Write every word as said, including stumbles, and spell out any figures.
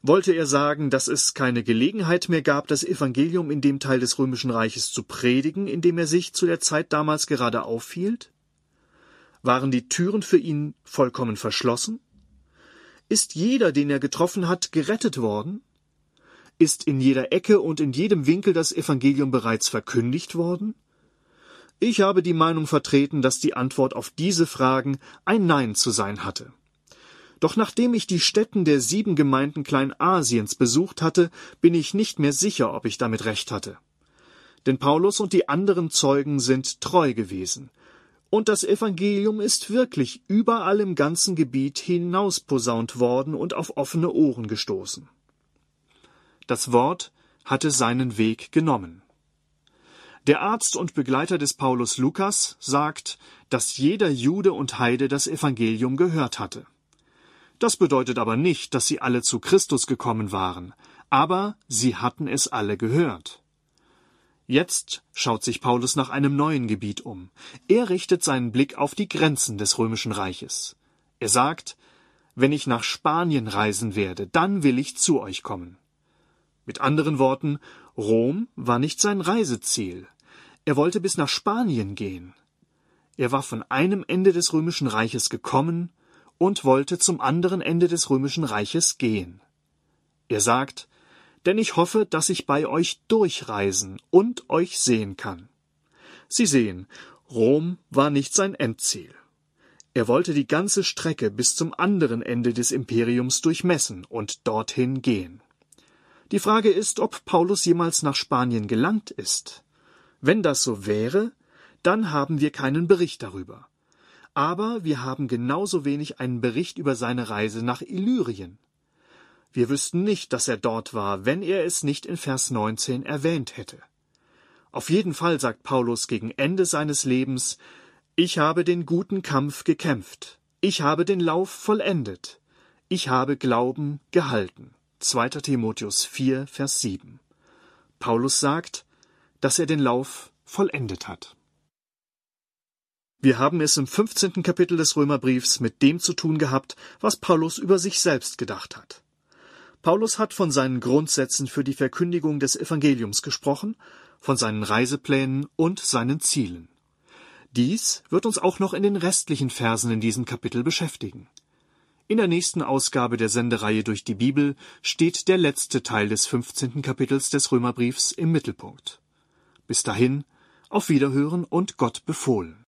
Wollte er sagen, dass es keine Gelegenheit mehr gab, das Evangelium in dem Teil des Römischen Reiches zu predigen, in dem er sich zu der Zeit damals gerade aufhielt? Waren die Türen für ihn vollkommen verschlossen? Ist jeder, den er getroffen hat, gerettet worden? Ist in jeder Ecke und in jedem Winkel das Evangelium bereits verkündigt worden? Ich habe die Meinung vertreten, dass die Antwort auf diese Fragen ein Nein zu sein hatte. Doch nachdem ich die Stätten der sieben Gemeinden Kleinasiens besucht hatte, bin ich nicht mehr sicher, ob ich damit recht hatte. Denn Paulus und die anderen Zeugen sind treu gewesen. Und das Evangelium ist wirklich überall im ganzen Gebiet hinausposaunt worden und auf offene Ohren gestoßen. Das Wort hatte seinen Weg genommen. Der Arzt und Begleiter des Paulus Lukas sagt, dass jeder Jude und Heide das Evangelium gehört hatte. Das bedeutet aber nicht, dass sie alle zu Christus gekommen waren, aber sie hatten es alle gehört. Jetzt schaut sich Paulus nach einem neuen Gebiet um. Er richtet seinen Blick auf die Grenzen des Römischen Reiches. Er sagt, wenn ich nach Spanien reisen werde, dann will ich zu euch kommen. Mit anderen Worten, Rom war nicht sein Reiseziel. Er wollte bis nach Spanien gehen. Er war von einem Ende des Römischen Reiches gekommen und wollte zum anderen Ende des Römischen Reiches gehen. Er sagt, denn ich hoffe, dass ich bei euch durchreisen und euch sehen kann. Sie sehen, Rom war nicht sein Endziel. Er wollte die ganze Strecke bis zum anderen Ende des Imperiums durchmessen und dorthin gehen. Die Frage ist, ob Paulus jemals nach Spanien gelangt ist. Wenn das so wäre, dann haben wir keinen Bericht darüber. Aber wir haben genauso wenig einen Bericht über seine Reise nach Illyrien. Wir wüssten nicht, dass er dort war, wenn er es nicht in Vers neunzehn erwähnt hätte. Auf jeden Fall sagt Paulus gegen Ende seines Lebens, ich habe den guten Kampf gekämpft, ich habe den Lauf vollendet, ich habe Glauben gehalten. zweiter Timotheus vier, Vers sieben. Paulus sagt, dass er den Lauf vollendet hat. Wir haben es im fünfzehnten Kapitel des Römerbriefs mit dem zu tun gehabt, was Paulus über sich selbst gedacht hat. Paulus hat von seinen Grundsätzen für die Verkündigung des Evangeliums gesprochen, von seinen Reiseplänen und seinen Zielen. Dies wird uns auch noch in den restlichen Versen in diesem Kapitel beschäftigen. In der nächsten Ausgabe der Sendereihe durch die Bibel steht der letzte Teil des fünfzehnten Kapitels des Römerbriefs im Mittelpunkt. Bis dahin, auf Wiederhören und Gott befohlen.